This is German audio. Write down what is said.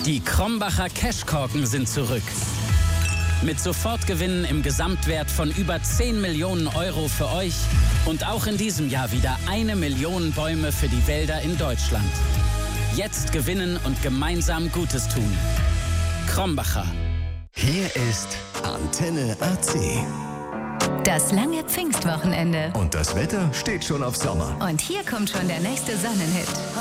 Die Krombacher Cashkorken sind zurück. Mit Sofortgewinnen im Gesamtwert von über 10 Millionen Euro für euch und auch in diesem Jahr wieder 1 Million Bäume für die Wälder in Deutschland. Jetzt gewinnen und gemeinsam Gutes tun. Krombacher. Hier ist Antenne AC. Das lange Pfingstwochenende. Und das Wetter steht schon auf Sommer. Und hier kommt schon der nächste Sonnenhit.